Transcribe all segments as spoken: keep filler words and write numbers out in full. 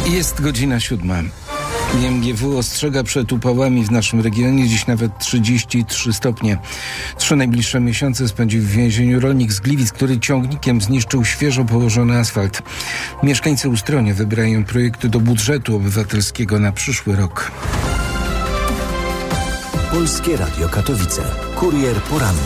Jest godzina siódma. I M G W ostrzega przed upałami w naszym regionie, dziś nawet trzydzieści trzy stopnie. Trzy najbliższe miesiące spędził w więzieniu rolnik z Gliwic, który ciągnikiem zniszczył świeżo położony asfalt. Mieszkańcy Ustronia wybierają projekty do budżetu obywatelskiego na przyszły rok. Polskie Radio Katowice. Kurier poranny.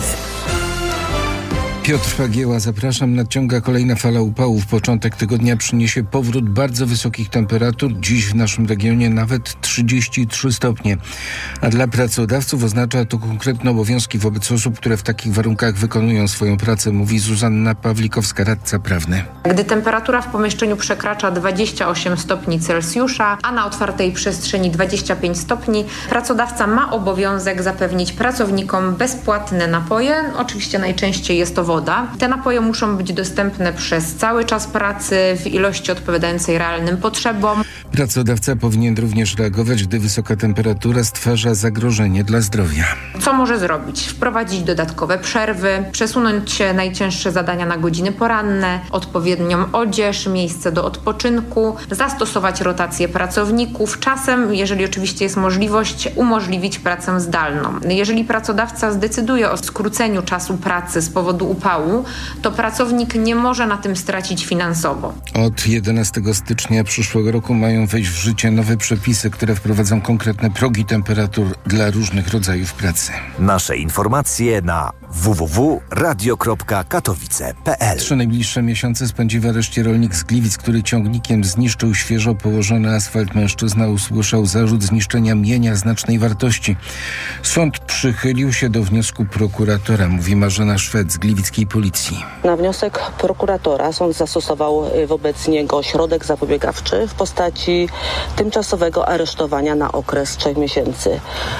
Piotr Fagieła, zapraszam. Nadciąga kolejna fala upałów. Początek tygodnia przyniesie powrót bardzo wysokich temperatur. Dziś w naszym regionie nawet trzydzieści trzy stopnie. A dla pracodawców oznacza to konkretne obowiązki wobec osób, które w takich warunkach wykonują swoją pracę, mówi Zuzanna Pawlikowska, radca prawny. Gdy temperatura w pomieszczeniu przekracza dwadzieścia osiem stopni Celsjusza, a na otwartej przestrzeni dwadzieścia pięć stopni, pracodawca ma obowiązek zapewnić pracownikom bezpłatne napoje. Oczywiście najczęściej jest to woda. Te napoje muszą być dostępne przez cały czas pracy w ilości odpowiadającej realnym potrzebom. Pracodawca powinien również reagować, gdy wysoka temperatura stwarza zagrożenie dla zdrowia. Co może zrobić? Wprowadzić dodatkowe przerwy, przesunąć najcięższe zadania na godziny poranne, odpowiednią odzież, miejsce do odpoczynku, zastosować rotację pracowników. Czasem, jeżeli oczywiście jest możliwość, umożliwić pracę zdalną. Jeżeli pracodawca zdecyduje o skróceniu czasu pracy z powodu upału, to pracownik nie może na tym stracić finansowo. Od jedenastego stycznia przyszłego roku mają wejść w życie nowe przepisy, które wprowadzą konkretne progi temperatur dla różnych rodzajów pracy. Nasze informacje na w w w kropka radio kropka katowice kropka p l. Trzy najbliższe miesiące spędzi w areszcie rolnik z Gliwic, który ciągnikiem zniszczył świeżo położony asfalt. Mężczyzna usłyszał zarzut zniszczenia mienia znacznej wartości. Sąd przychylił się do wniosku prokuratora, mówi Marzena Szwed z gliwickiej policji. Na wniosek prokuratora sąd zastosował wobec niego środek zapobiegawczy w postaci tymczasowego aresztowania na okres trzech miesięcy.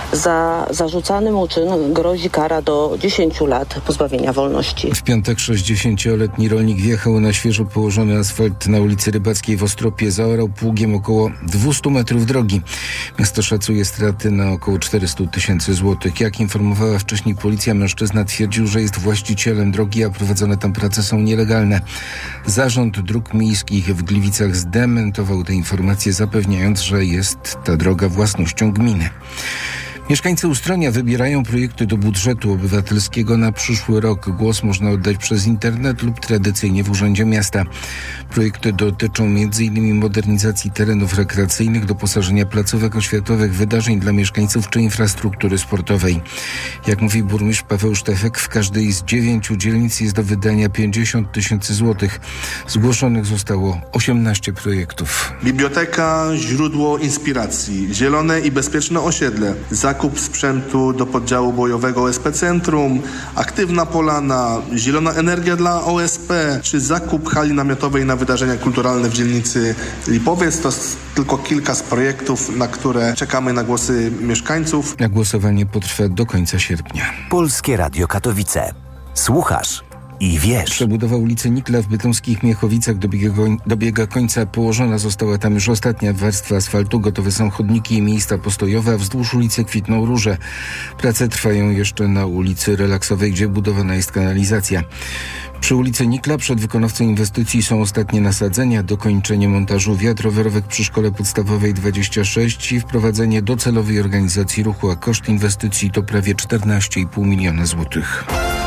Za zarzucany mu czyn grozi kara do dziesięciu lat pozbawienia wolności. W piątek sześćdziesięcioletni rolnik wjechał na świeżo położony asfalt na ulicy Rybackiej w Ostropie. Zaorał pługiem około dwieście metrów drogi. Miasto szacuje straty na około czterysta tysięcy złotych. Jak informowała wcześniej policja, mężczyzna twierdził, że jest właścicielem drogi, a prowadzone tam prace są nielegalne. Zarząd Dróg Miejskich w Gliwicach zdementował te informacje, zapewniając, że jest ta droga własnością gminy. Mieszkańcy Ustronia wybierają projekty do budżetu obywatelskiego na przyszły rok. Głos można oddać przez internet lub tradycyjnie w Urzędzie Miasta. Projekty dotyczą m in modernizacji terenów rekreacyjnych, doposażenia placówek oświatowych, wydarzeń dla mieszkańców czy infrastruktury sportowej. Jak mówi burmistrz Paweł Sztefek, w każdej z dziewięciu dzielnic jest do wydania pięćdziesiąt tysięcy złotych. Zgłoszonych zostało osiemnaście projektów. Biblioteka, źródło inspiracji, zielone i bezpieczne osiedle, zakup sprzętu do poddziału bojowego O S P Centrum, aktywna polana, zielona energia dla O S P, czy zakup hali namiotowej na wydarzenia kulturalne w dzielnicy Lipowiec. To tylko kilka z projektów, na które czekamy na głosy mieszkańców. A głosowanie potrwa do końca sierpnia. Polskie Radio Katowice. Słuchasz i wiesz. Przebudowa ulicy Nikla w bytomskich Miechowicach dobiega, dobiega końca. Położona została tam już ostatnia warstwa asfaltu. Gotowe są chodniki i miejsca postojowe, a wzdłuż ulicy kwitną róże. Prace trwają jeszcze na ulicy Relaksowej, gdzie budowana jest kanalizacja. Przy ulicy Nikla przed wykonawcą inwestycji są ostatnie nasadzenia, dokończenie montażu wiat rowerowych przy Szkole Podstawowej dwadzieścia sześć i wprowadzenie docelowej organizacji ruchu, a koszt inwestycji to prawie czternaście i pół miliona złotych.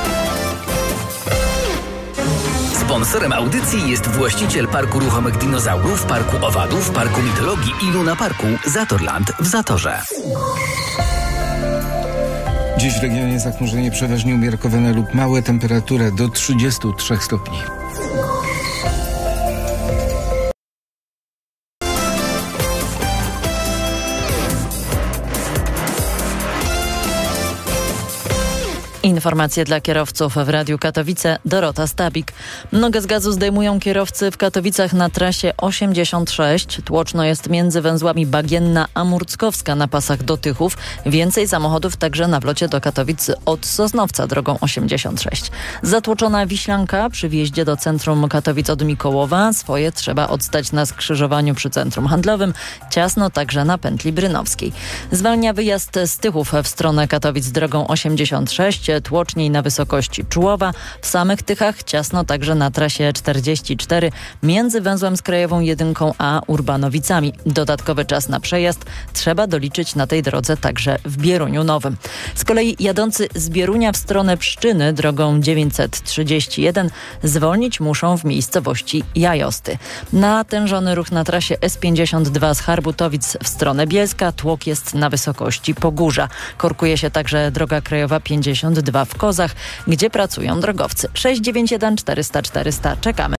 Sponsorem audycji jest właściciel Parku Ruchomych Dinozaurów, Parku Owadów, Parku Mitologii i Luna Parku Zatorland w Zatorze. Dziś w regionie zachmurzenie przeważnie umiarkowane lub małe, temperatura do trzydziestu trzech stopni. Informacje dla kierowców w Radiu Katowice. Dorota Stabik. Nogę z gazu zdejmują kierowcy w Katowicach na trasie osiemdziesiąt sześć. Tłoczno jest między węzłami Bagienna a Murckowska na pasach do Tychów. Więcej samochodów także na wlocie do Katowic od Sosnowca drogą osiemdziesiąt sześć. Zatłoczona Wiślanka przy wjeździe do centrum Katowic od Mikołowa. Swoje trzeba odstać na skrzyżowaniu przy centrum handlowym. Ciasno także na pętli brynowskiej. Zwalnia wyjazd z Tychów w stronę Katowic drogą osiemdziesiąt sześć. najtłoczniej na wysokości Czułowa. W samych Tychach ciasno także na trasie czterdzieści cztery między węzłem z Krajową Jedynką a Urbanowicami. Dodatkowy czas na przejazd trzeba doliczyć na tej drodze także w Bieruniu Nowym. Z kolei jadący z Bierunia w stronę Pszczyny drogą dziewięćset trzydzieści jeden zwolnić muszą w miejscowości Jajosty. Natężony ruch na trasie S pięćdziesiąt dwa z Harbutowic w stronę Bielska. Tłok jest na wysokości Pogórza. Korkuje się także droga krajowa pięćdziesiąt dwa w Kozach, gdzie pracują drogowcy. sześć dziewięć jeden czterysta czterysta. Czekamy.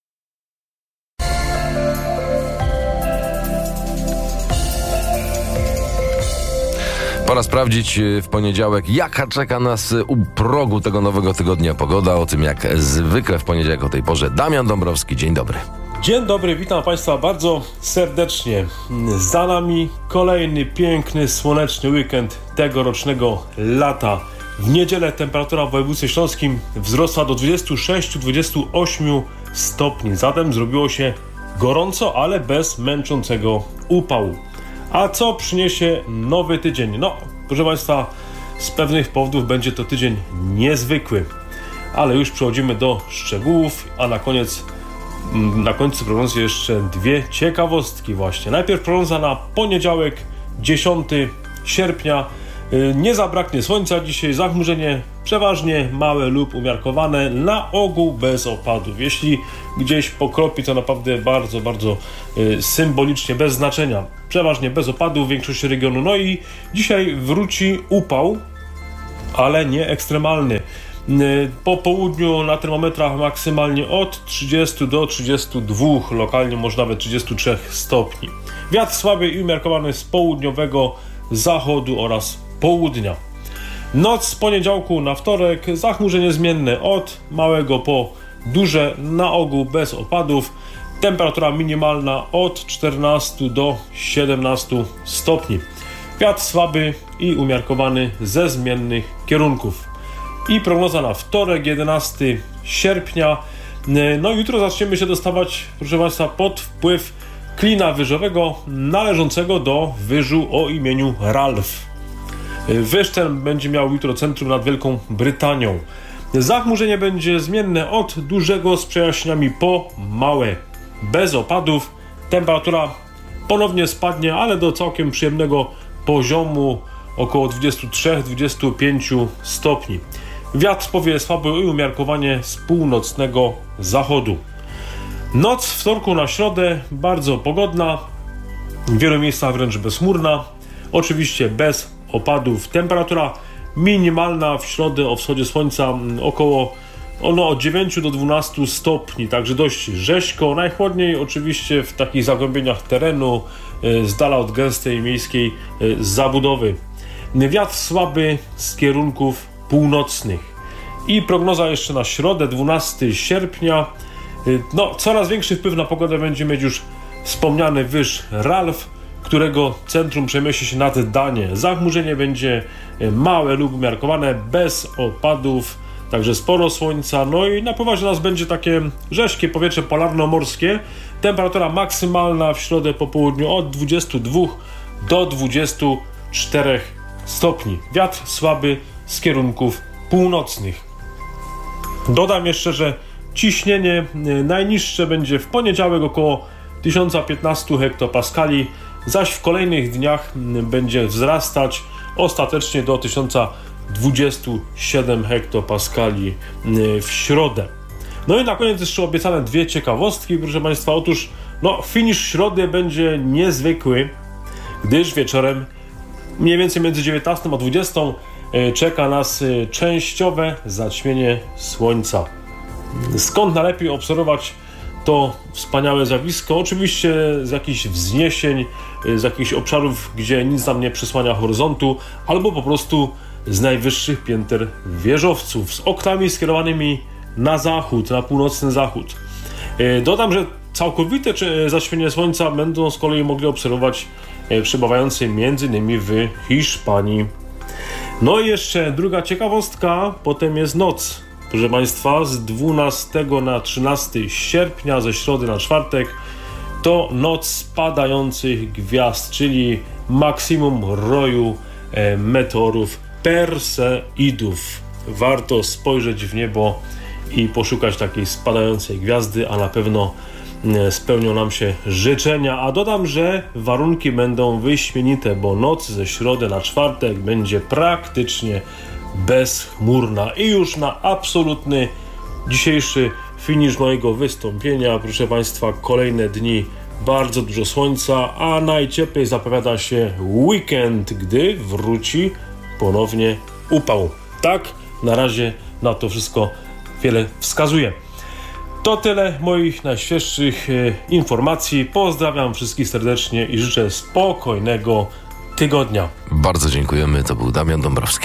Pora sprawdzić w poniedziałek, jaka czeka nas u progu tego nowego tygodnia pogoda. O tym jak zwykle w poniedziałek o tej porze Damian Dąbrowski. Dzień dobry. Dzień dobry, witam Państwa bardzo serdecznie. Za nami kolejny piękny, słoneczny weekend tegorocznego lata. W niedzielę temperatura w województwie śląskim wzrosła do dwudziestu sześciu do dwudziestu ośmiu stopni. Zatem zrobiło się gorąco, ale bez męczącego upału. A co przyniesie nowy tydzień? No, proszę Państwa, z pewnych powodów będzie to tydzień niezwykły. Ale już przechodzimy do szczegółów, a na koniec, na końcu prognozy jeszcze dwie ciekawostki właśnie. Najpierw prognoza na poniedziałek, dziesiątego sierpnia. Nie zabraknie słońca dzisiaj, zachmurzenie przeważnie małe lub umiarkowane, na ogół bez opadów. Jeśli gdzieś pokropi, to naprawdę bardzo, bardzo y, symbolicznie, bez znaczenia. Przeważnie bez opadów w większości regionu. No i dzisiaj wróci upał, ale nie ekstremalny. Y, po południu na termometrach maksymalnie od trzydziestu do trzydziestu dwóch, lokalnie może nawet trzydziestu trzech stopni. Wiatr słaby i umiarkowany z południowego zachodu oraz południa. Noc z poniedziałku na wtorek, zachmurzenie zmienne od małego po duże, na ogół bez opadów. Temperatura minimalna od czternastu do siedemnastu stopni. Wiatr słaby i umiarkowany ze zmiennych kierunków. I prognoza na wtorek, jedenastego sierpnia. No jutro zaczniemy się dostawać, proszę Państwa, pod wpływ klina wyżowego należącego do wyżu o imieniu Ralph. Wyż ten będzie miał jutro centrum nad Wielką Brytanią. Zachmurzenie będzie zmienne od dużego z przejaśnieniami po małe. Bez opadów. Temperatura ponownie spadnie, ale do całkiem przyjemnego poziomu około dwudziestu trzech do dwudziestu pięciu stopni. Wiatr powie słaby i umiarkowanie z północnego zachodu. Noc z wtorku na środę bardzo pogodna. W wielu miejscach wręcz bezchmurna. Oczywiście bez opadów. Temperatura minimalna w środę o wschodzie słońca około ono od dziewięciu do dwunastu stopni, także dość rzeźko. Najchłodniej oczywiście w takich zagłębieniach terenu, z dala od gęstej miejskiej zabudowy. Wiatr słaby z kierunków północnych. I prognoza jeszcze na środę, dwunastego sierpnia. No, coraz większy wpływ na pogodę będzie mieć już wspomniany wyż Ralph, którego centrum przemieści się nad Danię. Zachmurzenie będzie małe lub umiarkowane, bez opadów, także sporo słońca. No i napływać do nas będzie takie rześkie powietrze polarno-morskie. Temperatura maksymalna w środę po południu od dwudziestu dwóch do dwudziestu czterech stopni. Wiatr słaby z kierunków północnych. Dodam jeszcze, że ciśnienie najniższe będzie w poniedziałek około tysiąc piętnaście hektopaskali, zaś w kolejnych dniach będzie wzrastać ostatecznie do tysiąc dwadzieścia siedem hektopaskali w środę. No i na koniec jeszcze obiecane dwie ciekawostki, proszę Państwa. Otóż no, finisz środy będzie niezwykły, gdyż wieczorem mniej więcej między dziewiętnastą a dwudziestą czeka nas częściowe zaćmienie słońca. Skąd najlepiej obserwować to wspaniałe zjawisko? Oczywiście z jakichś wzniesień, z jakichś obszarów, gdzie nic nam nie przysłania horyzontu, albo po prostu z najwyższych pięter wieżowców, z oknami skierowanymi na zachód, na północny zachód. Dodam, że całkowite zaćmienie słońca będą z kolei mogli obserwować przebywający między innymi w Hiszpanii. No i jeszcze druga ciekawostka, potem jest noc. Proszę Państwa, z dwunastego na trzynastego sierpnia, ze środy na czwartek, to noc spadających gwiazd, czyli maksimum roju e, meteorów Perseidów. warto spojrzeć w niebo i poszukać takiej spadającej gwiazdy, a na pewno spełnią nam się życzenia. A dodam, że warunki będą wyśmienite, bo noc ze środy na czwartek będzie praktycznie bezchmurna. I już na absolutny dzisiejszy finisz mojego wystąpienia, proszę Państwa, kolejne dni bardzo dużo słońca, a najcieplej zapowiada się weekend, gdy wróci ponownie upał. Tak, na razie na to wszystko wiele wskazuje. To tyle moich najświeższych e, informacji. Pozdrawiam wszystkich serdecznie i życzę spokojnego tygodnia. Bardzo dziękujemy. To był Damian Dąbrowski.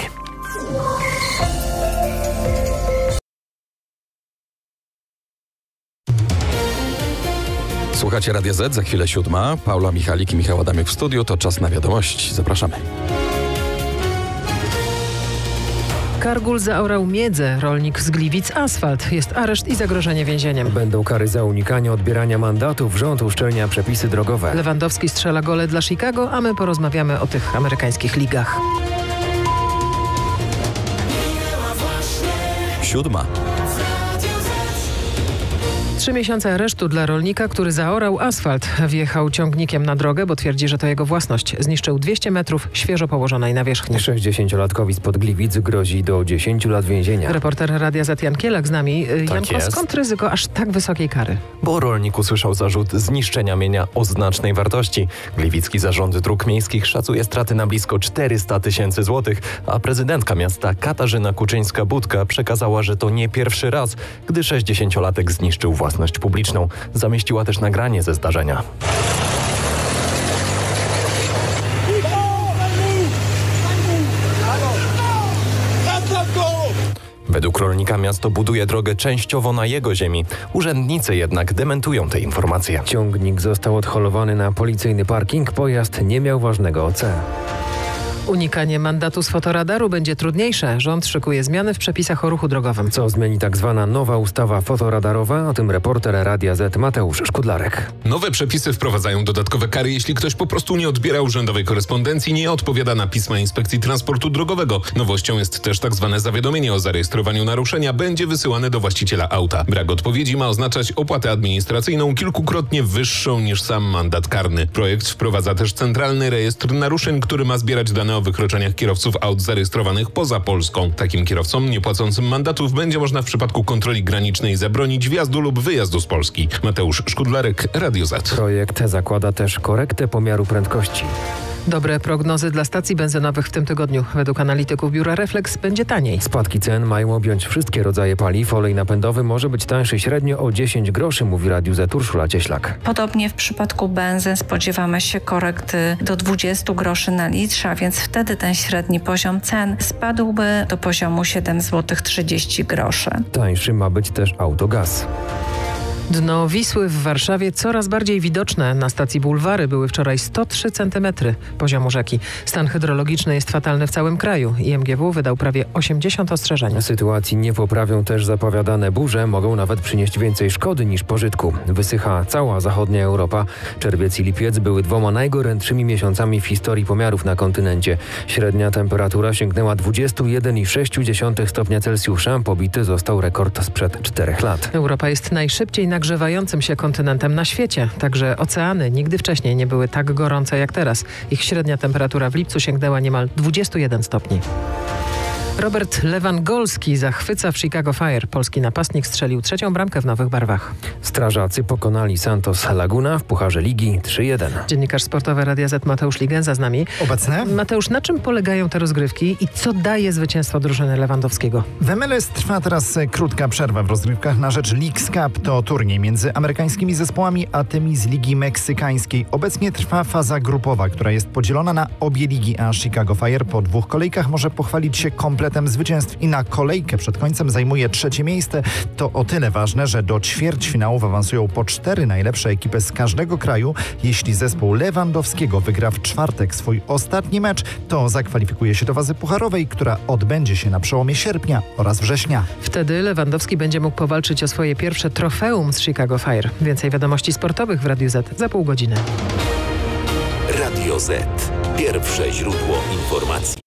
Słuchacie Radia Z, za chwilę siódma. Paula Michalik i Michał Adamiuk w studiu. To czas na wiadomość. Zapraszamy. Kargul zaorał miedzę, rolnik z Gliwic asfalt. Jest areszt i zagrożenie więzieniem. Będą kary za unikanie odbierania mandatów. Rząd uszczelnia przepisy drogowe. Lewandowski strzela gole dla Chicago, a my porozmawiamy o tych amerykańskich ligach. Siódma. Trzy miesiące aresztu dla rolnika, który zaorał asfalt. Wjechał ciągnikiem na drogę, bo twierdzi, że to jego własność. Zniszczył dwieście metrów świeżo położonej nawierzchni. sześćdziesięciolatkowi spod Gliwic grozi do dziesięciu lat więzienia. Reporter Radia Z Jan Kielak z nami. Tak Janko, jest. Skąd ryzyko aż tak wysokiej kary? Bo rolnik usłyszał zarzut zniszczenia mienia o znacznej wartości. Gliwicki Zarząd Dróg Miejskich szacuje straty na blisko czterysta tysięcy złotych, a prezydentka miasta Katarzyna Kuczyńska-Budka przekazała, że to nie pierwszy raz, gdy sześćdziesięciolatek zniszczył własność publiczną. Zamieściła też nagranie ze zdarzenia. Według rolnika miasto buduje drogę częściowo na jego ziemi. Urzędnicy jednak dementują te informacje. Ciągnik został odholowany na policyjny parking. Pojazd nie miał ważnego O C. Unikanie mandatu z fotoradaru będzie trudniejsze. Rząd szykuje zmiany w przepisach o ruchu drogowym. Co zmieni tak zwana nowa ustawa fotoradarowa? O tym reporter Radia Z Mateusz Szkudlarek. Nowe przepisy wprowadzają dodatkowe kary, jeśli ktoś po prostu nie odbiera urzędowej korespondencji, nie odpowiada na pisma Inspekcji Transportu Drogowego. Nowością jest też tak zwane zawiadomienie o zarejestrowaniu naruszenia. Będzie wysyłane do właściciela auta. Brak odpowiedzi ma oznaczać opłatę administracyjną kilkukrotnie wyższą niż sam mandat karny. Projekt wprowadza też centralny rejestr naruszeń, który ma zbierać dane o wykroczeniach kierowców aut zarejestrowanych poza Polską. Takim kierowcom niepłacącym mandatów będzie można w przypadku kontroli granicznej zabronić wjazdu lub wyjazdu z Polski. Mateusz Szkudlarek, Radio Z. Projekt zakłada też korektę pomiaru prędkości. Dobre prognozy dla stacji benzynowych w tym tygodniu. Według analityków biura Reflex będzie taniej. Spadki cen mają objąć wszystkie rodzaje paliw. Olej napędowy może być tańszy średnio o dziesięć groszy, mówi Radiu Z Urszula Cieślak. Podobnie w przypadku benzyn spodziewamy się korekty do dwudziestu groszy na litrze, a więc wtedy ten średni poziom cen spadłby do poziomu siedem złotych trzydzieści groszy. Tańszy ma być też autogaz. Dno Wisły w Warszawie coraz bardziej widoczne. Na stacji Bulwary były wczoraj sto trzy centymetry poziomu rzeki. Stan hydrologiczny jest fatalny w całym kraju. I M G W wydał prawie osiemdziesiąt ostrzeżeń. Sytuacji nie poprawią też zapowiadane burze. Mogą nawet przynieść więcej szkody niż pożytku. Wysycha cała zachodnia Europa. Czerwiec i lipiec były dwoma najgorętszymi miesiącami w historii pomiarów na kontynencie. Średnia temperatura sięgnęła dwadzieścia jeden i sześć dziesiątych stopnia Celsjusza. Pobity został rekord sprzed czterech lat. Europa jest najszybciej nagrzewającym się kontynentem na świecie. Także oceany nigdy wcześniej nie były tak gorące jak teraz. Ich średnia temperatura w lipcu sięgnęła niemal dwadzieścia jeden stopni. Robert Lewandowski zachwyca w Chicago Fire. Polski napastnik strzelił trzecią bramkę w nowych barwach. Strażacy pokonali Santos Laguna w Pucharze Ligi trzy jeden. Dziennikarz sportowy Radia Z Mateusz Ligenza z nami. Obecny. Mateusz, na czym polegają te rozgrywki i co daje zwycięstwo drużyny Lewandowskiego? W M L S trwa teraz krótka przerwa w rozgrywkach na rzecz Leagues Cup. To turniej między amerykańskimi zespołami a tymi z Ligi Meksykańskiej. Obecnie trwa faza grupowa, która jest podzielona na obie ligi, a Chicago Fire po dwóch kolejkach może pochwalić się kompletnie zwycięstw i na kolejkę przed końcem zajmuje trzecie miejsce. To o tyle ważne, że do ćwierćfinałów awansują po cztery najlepsze ekipy z każdego kraju. Jeśli zespół Lewandowskiego wygra w czwartek swój ostatni mecz, to zakwalifikuje się do fazy pucharowej, która odbędzie się na przełomie sierpnia oraz września. Wtedy Lewandowski będzie mógł powalczyć o swoje pierwsze trofeum z Chicago Fire. Więcej wiadomości sportowych w Radiu Z za pół godziny. Radio Z. Pierwsze źródło informacji.